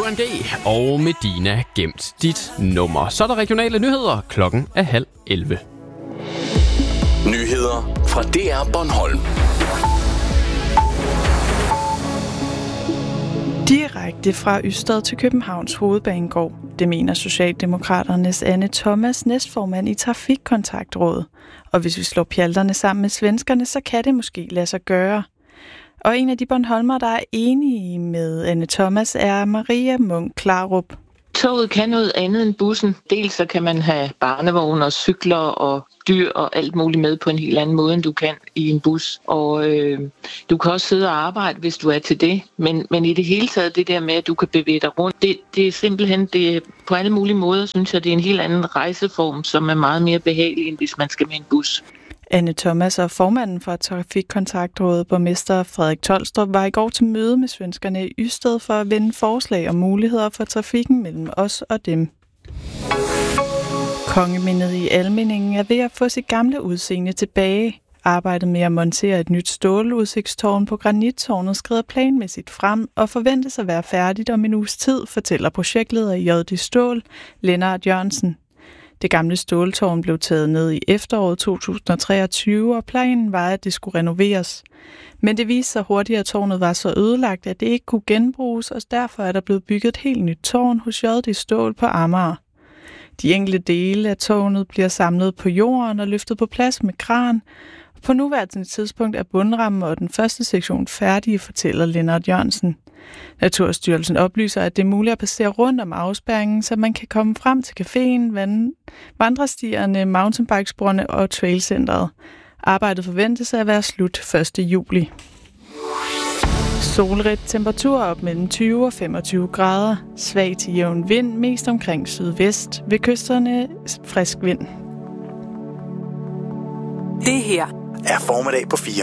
OMD og Medina gemt dit nummer. Så er der regionale nyheder. Klokken er 10:30. Nyheder fra DR Bornholm. Direkte fra Ystad til Københavns Hovedbanegård. Det mener Socialdemokraternes Anne Thomas, næstformand i Trafikkontaktrådet. Og hvis vi slår pjalterne sammen med svenskerne, så kan det måske lade sig gøre. Og en af de bornholmere, der er enige med Anne Thomas, er Maria Munk Klarup. Toget kan noget andet end bussen. Dels så kan man have barnevogne og cykler og dyr og alt muligt med på en helt anden måde, end du kan i en bus. Og du kan også sidde og arbejde, hvis du er til det. Men i det hele taget, det der med, at du kan bevæge dig rundt, det er simpelthen på alle mulige måder, synes jeg, det er en helt anden rejseform, som er meget mere behagelig, end hvis man skal med en bus. Anne Thomas og formanden for Trafikkontaktrådet, borgmester Frederik Tolstrup, var i går til møde med svenskerne i Ystad for at vende forslag og muligheder for trafikken mellem os og dem. Kongemindet i Almindingen er ved at få sit gamle udseende tilbage. Arbejdet med at montere et nyt ståludsigtstårn på Granittårnet skrider planmæssigt frem og forventes at være færdigt om en uges tid, fortæller projektleder i JD Stål, Lennart Jørgensen. Det gamle ståltårn blev taget ned i efteråret 2023, og planen var, at det skulle renoveres. Men det viste sig hurtigt, at tårnet var så ødelagt, at det ikke kunne genbruges, og derfor er der blevet bygget et helt nyt tårn hos JD Stål på Amager. De enkelte dele af tårnet bliver samlet på jorden og løftet på plads med kran. På nuværende tidspunkt er bundrammen og den første sektion færdige, fortæller Lennart Jørgensen. Naturstyrelsen oplyser, at det er muligt at passere rundt om afspærringen, så man kan komme frem til caféen, vandrestierne, mountainbikesporene og trailcenteret. Arbejdet forventes at være slut 1. juli. Solrigt, temperatur op mellem 20 og 25 grader. Svag til jævn vind, mest omkring sydvest. Ved kysterne frisk vind. Det her er formiddag på 4.